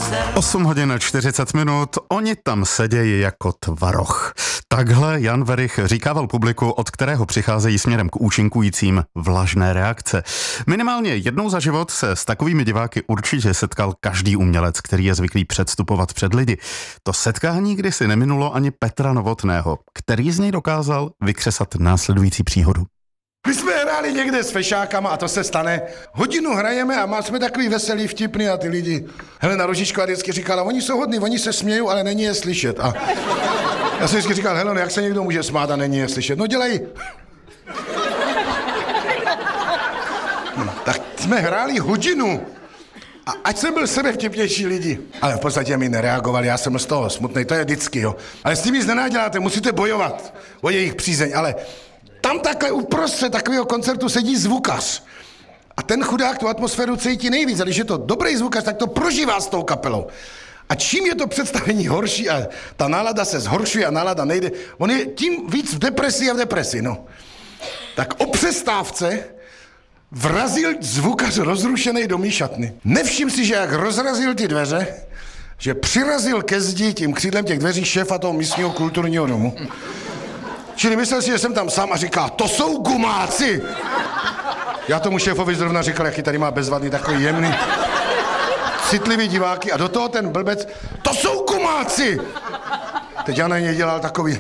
8 hodin 40 minut, oni tam sedějí jako tvaroch. Takhle Jan Werich říkával publiku, od kterého přicházejí směrem k účinkujícím vlažné reakce. Minimálně jednou za život se s takovými diváky určitě setkal každý umělec, který je zvyklý předstupovat před lidi. To setkání kdysi neminulo ani Petra Novotného, který z něj dokázal vykřesat následující příhodu. My jsme hráli někde s fešákama a to se stane. Hodinu hrajeme a jsme takový veselý, vtipný a ty lidi. Helena Rožičková vždycky říkala, oni jsou hodní, oni se smějou, ale není je slyšet. A já jsem vždycky říkal, Heleno, jak se někdo může smát a není je slyšet? No dělej. Tak jsme hráli hodinu. A ať jsem byl sebevtipnější lidi. Ale v podstatě mi nereagovali, já jsem z toho smutnej, to je vždycky, jo. Ale s tím nic nenáděláte, musíte bojovat o jejich přízeň, ale tam takhle uprostřed takového koncertu sedí zvukař. A ten chudák tu atmosféru cítí nejvíc. A když je to dobrý zvukař, tak to prožívá s tou kapelou. A čím je to představení horší a ta nálada se zhoršuje a nálada nejde, on je tím víc v depresi a v depresi, no. Tak o přestávce vrazil zvukař rozrušený do mý šatny. Nevšim si, že jak rozrazil ty dveře, že přirazil ke zdi tím křídlem těch dveří šéfa toho místního kulturního domu. Čili myslel si, že jsem tam sám a říká, to jsou gumáci. Já tomu šéfovi zrovna říkal, jaký tady má bezvadný, takový jemný, citlivý diváky a do toho ten blbec, to jsou gumáci. Teď já na něj dělal takový.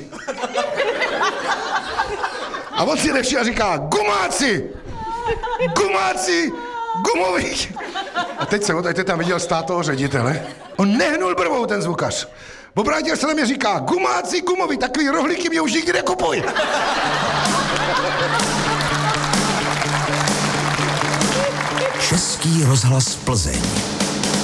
A on si nevšel a říká, gumáci, gumáci, gumoví. A teď tam viděl stát toho ředitele. On nehnul brvou, ten zvukař. Obrátil se na mě, říká, gumáci, gumoví, takový rohlíky mě už nikdy nekupuj. Český rozhlas Plzeň.